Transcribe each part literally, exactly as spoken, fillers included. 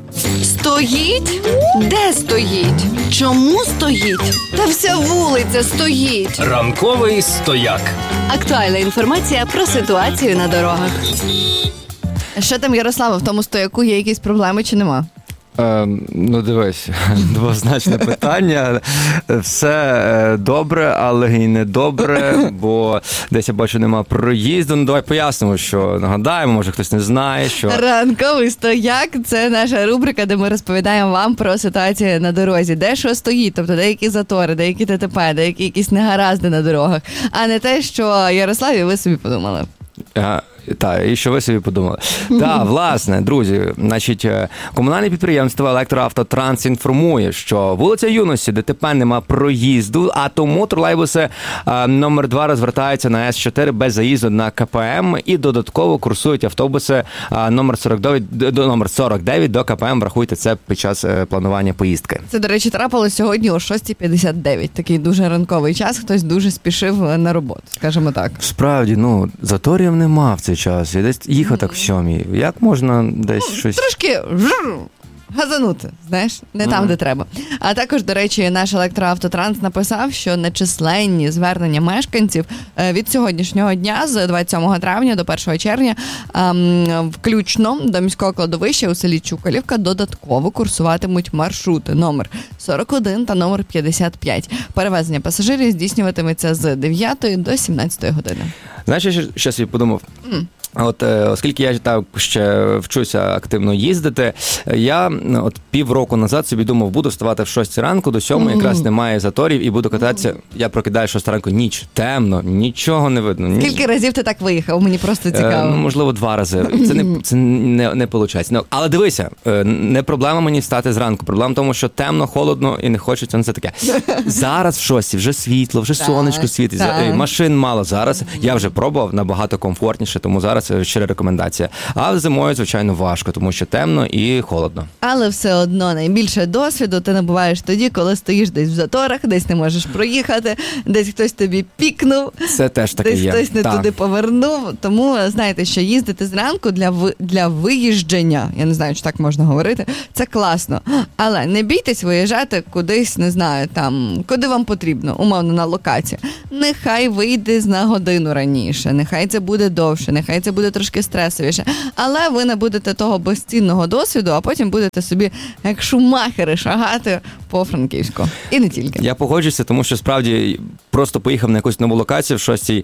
Стоїть? Де стоїть? Чому стоїть? Та вся вулиця стоїть. Ранковий стояк. Актуальна інформація про ситуацію на дорогах. Що там, Ярослава, в тому стояку є якісь проблеми чи нема? Е, ну, дивись, двозначне питання. Все добре, але і не добре, бо десь я бачу, нема проїзду. Ну, давай пояснимо, що нагадаємо, може хтось не знає, що... Ранковий стояк – це наша рубрика, де ми розповідаємо вам про ситуацію на дорозі. Де що стоїть, тобто деякі затори, деякі ДТП, деякі якісь негаразди на дорогах, а не те, що Ярославі ви собі подумали. А... Так, і що ви собі подумали. Так, власне, друзі, значить, комунальне підприємство «Електроавтотранс» інформує, що вулиця Юності, ДТП нема проїзду, а тому тролейбуси а, номер два розвертаються на С чотири без заїзду на Ка Пе Ем і додатково курсують автобуси а, номер сорок дев'ять, до, номер сорок дев'ять до Ка Пе Ем, врахуйте це під час планування поїздки. Це, до речі, трапилось сьогодні о шоста п'ятдесят дев'ять, такий дуже ранковий час, хтось дуже спішив на роботу, скажімо так. Справді, ну, заторів нема в цей час. І десь їхав так в сьомій. Як можна десь ну, щось... Трошки газанути, знаєш, не там, mm-hmm. де треба. А також, до речі, наш «Електроавтотранс» написав, що нечисленні звернення мешканців від сьогоднішнього дня, з двадцять сьомого травня до першого червня, включно до міського кладовища у селі Чукалівка додатково курсуватимуть маршрути номер сорок один та номер п'ятдесят п'ять. Перевезення пасажирів здійснюватиметься з дев'ятої до сімнадцятої години. Знаєш, я ще собі подумав? Mm. От, оскільки я так ще вчуся активно їздити, я от півроку назад собі думав, буду вставати в шостій ранку, до сьомої mm-hmm. якраз немає заторів і буду кататися. Mm-hmm. Я прокидаю шостій ранку, ніч, темно, нічого не видно. Скільки ні... разів ти так виїхав? Мені просто цікаво. Е, ну, можливо, два рази. Це не, це не, не виходить. Ну, але дивися, не проблема мені встати зранку. Проблема в тому, що темно, холодно і не хочеться на це таке. Зараз в шостій вже світло, вже сонечко світить, машин мало. Зараз я вже пробував набагато комфортніше, тому зараз щира рекомендація. А зимою, звичайно, важко, тому що темно і холодно. Але все одно найбільше досвіду ти набуваєш тоді, коли стоїш десь в заторах, десь не можеш проїхати, десь хтось тобі пікнув, це теж таке десь є. хтось не так. туди повернув. Тому, знаєте, що їздити зранку для, ви... для виїждження, я не знаю, чи так можна говорити, це класно. Але не бійтесь виїжджати кудись, не знаю, там, куди вам потрібно, умовно, на локацію. Нехай вийде на годину раніше, нехай це буде довше, нехай це буде трошки стресовіше, але ви набудете того безцінного досвіду, а потім будете собі, як шумахери, шагати по Франківську. І не тільки. Я погоджуюся, тому що справді просто поїхав на якусь нову локацію в шостій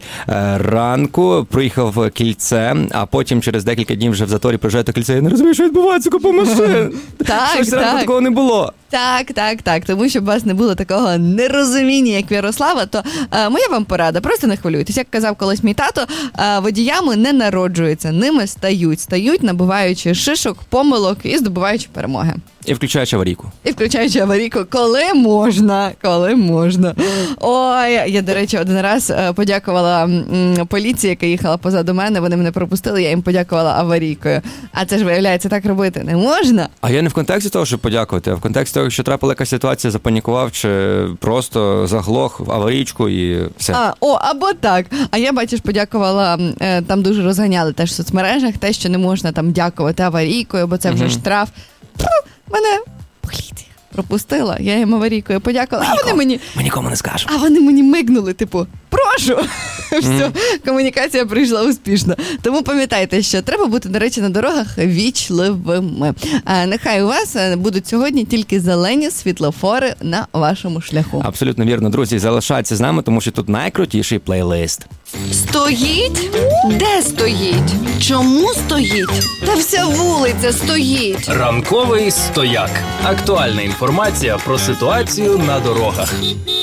ранку, проїхав кільце, а потім через декілька днів вже в заторі проїжджаю то кільце, я не розумію, що відбувається, купа машин. Так, Щось так. такого не було. Так, так, так. Тому, щоб у вас не було такого нерозуміння, як в Ярослава, то е, моя вам порада, просто не хвилюйтесь. Як казав колись мій тато, е, водіями не народжуються, ними стають. Стають, набуваючи шишок, помилок і здобуваючи перемоги. І включаючи аварійку. І включаючи аварійку, коли можна, коли можна. Ой, я, до речі, один раз подякувала м, поліції, яка їхала позаду мене, вони мене пропустили, я їм подякувала аварійкою. А це ж, виявляється, так робити не можна. А я не в контексті того, щоб подякувати, а в контексті того, що трапила якась ситуація, запанікував, чи просто заглох в аварійку і все. А, о, або так. А я, бачиш, подякувала, там дуже розганяли теж в соцмережах, те, що не можна там дякувати аварійкою, бо це вже mm-hmm. штраф. Мене поліція пропустила, я їм аварійкою подякувала, а вони мені... Ми нікому не скажемо. А вони мені мигнули, типу, прошу! Все, mm. комунікація прийшла успішно. Тому пам'ятайте, що треба бути, до речі, на дорогах вічливими. А нехай у вас будуть сьогодні тільки зелені світлофори на вашому шляху. Абсолютно вірно, друзі, залишайтеся з нами, тому що тут найкрутіший плейлист. Стоїть? Де стоїть? Чому стоїть? Та вся вулиця стоїть. Ранковий стояк. Актуальна інформація про ситуацію на дорогах.